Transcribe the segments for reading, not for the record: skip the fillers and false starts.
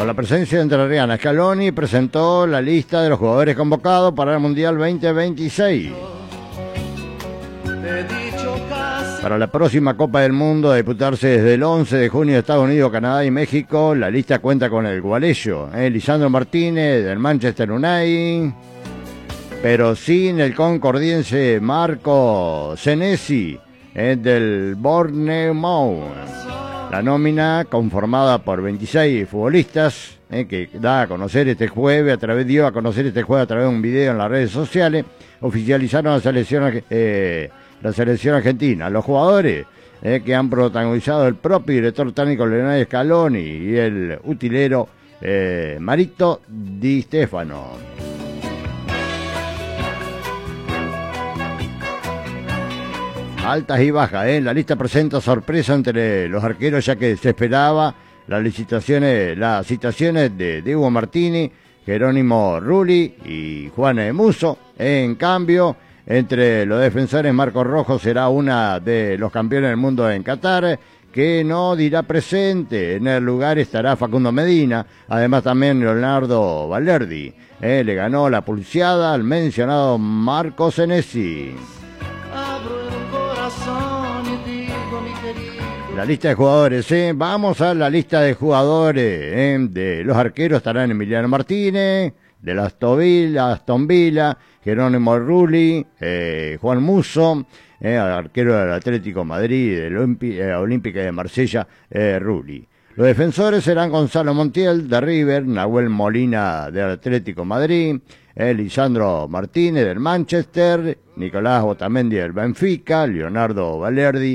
Con la presencia de entrerriana, Scaloni presentó la lista de los jugadores convocados para el Mundial 2026. Para la próxima Copa del Mundo, a disputarse desde el 11 de junio de Estados Unidos, Canadá y México, la lista cuenta con el gualeyo, Lisandro Martínez del Manchester United, pero sin el concordiense Marco Senesi del Bournemouth. La nómina, conformada por 26 futbolistas, que dio a conocer este jueves a través de un video en las redes sociales, oficializaron la selección argentina. Los jugadores que han protagonizado el propio director técnico Lionel Scaloni y el utilero Marito Di Stefano. Altas y bajas, la lista presenta sorpresa entre los arqueros, ya que se esperaba las citaciones de Diego Martini, Jerónimo Rulli y Juan Musso. En cambio, entre los defensores, Marcos Rojo será una de los campeones del mundo en Qatar, que no dirá presente. En el lugar estará Facundo Medina, además también Leonardo Valerdi. Le ganó la pulseada al mencionado Marco Senesi. La lista de jugadores, vamos a la lista de jugadores. De los arqueros estarán Emiliano Martínez, de Aston Villa, Jerónimo Rulli, Juan Musso, arquero del Atlético Madrid, del Olímpica de Marsella, Rulli. Los defensores serán Gonzalo Montiel de River, Nahuel Molina del Atlético Madrid, Lisandro Martínez del Manchester, Nicolás Otamendi del Benfica, Leonardo Valerdi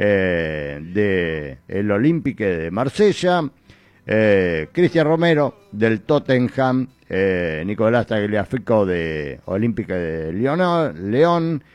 del Olímpica de Marsella, Cristian Romero del Tottenham, Nicolás Tagliafico de Olímpica de León,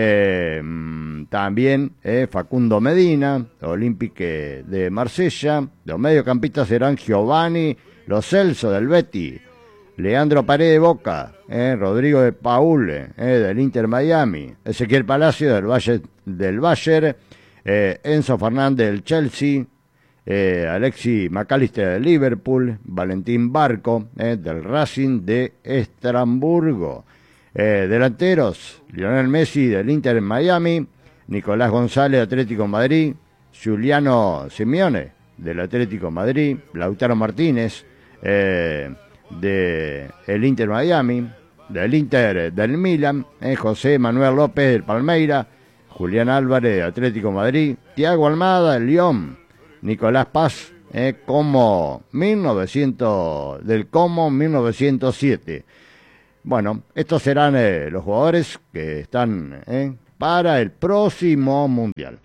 también Facundo Medina, Olímpica de Marsella. Los mediocampistas serán Giovanni Lo Celso del Betis, Leandro Paredes de Boca, Rodrigo de Paul del Inter Miami, Ezequiel Palacio del Bayern, Enzo Fernández del Chelsea, Alexis McAllister del Liverpool, Valentín Barco del Racing de Estrasburgo. Delanteros, Lionel Messi del Inter en Miami, Nicolás González del Atlético de Madrid, Giuliano Simeone del Atlético de Madrid, Lautaro Martínez del Inter Miami, del Inter del Milan, José Manuel López del Palmeiras, Julián Álvarez del Atlético de Madrid, Thiago Almada del Lyon, Nicolás Paz Como 1907. Bueno, estos serán los jugadores que están para el próximo Mundial.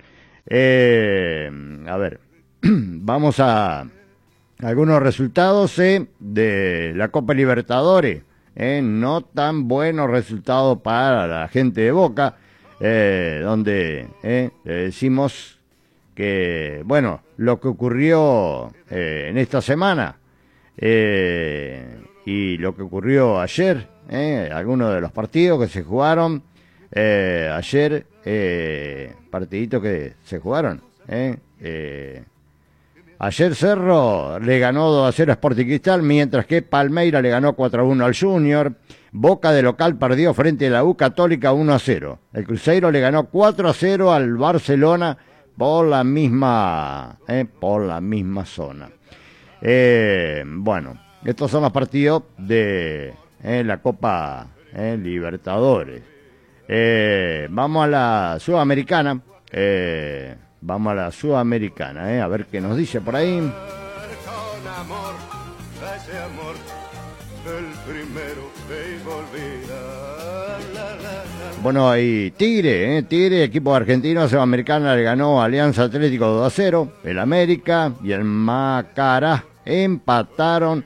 A ver, vamos a algunos resultados de la Copa Libertadores. No tan buenos resultados para la gente de Boca, donde le decimos que, bueno, lo que ocurrió en esta semana y lo que ocurrió ayer, algunos de los partidos que se jugaron ayer, partiditos que se jugaron. Ayer Cerro le ganó 2-0 a Sporting Cristal, mientras que Palmeiras le ganó 4-1 al Junior. Boca de local perdió frente a la U Católica 1-0. El Cruzeiro le ganó 4-0 al Barcelona por la misma zona. Bueno, estos son los partidos de la Copa Libertadores. Vamos a la Sudamericana. A ver qué nos dice por ahí. Bueno, hay Tigre, equipo argentino, Sudamericana le ganó a Alianza Atlético 2-0, el América y el Macará empataron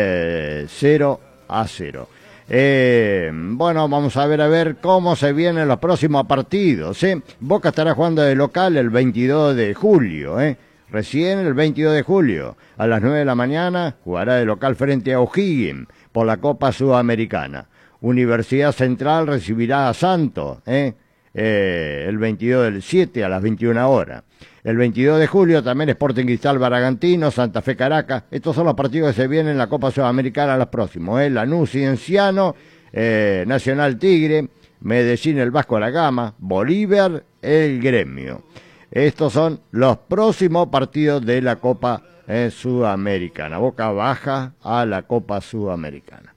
0-0. Bueno, vamos a ver cómo se vienen los próximos partidos. Boca estará jugando de local el 22 de julio. Recién el 22 de julio, a las 9 de la mañana, jugará de local frente a O'Higgins por la Copa Sudamericana. Universidad Central recibirá a Santos el 22 del 7 a las 21 horas. El 22 de julio también Sporting Cristal Baragantino, Santa Fe Caracas. Estos son los partidos que se vienen en la Copa Sudamericana los próximos. Lanús Cienciano, Nacional Tigre, Medellín el Vasco da Gama, Bolívar el Gremio. Estos son los próximos partidos de la Copa Sudamericana. Boca baja a la Copa Sudamericana.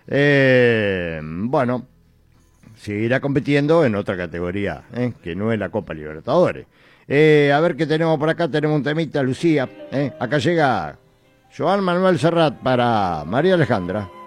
Bueno, seguirá compitiendo en otra categoría, que no es la Copa Libertadores. A ver qué tenemos por acá. Tenemos un temita, Lucía. Acá llega Joan Manuel Serrat para María Alejandra.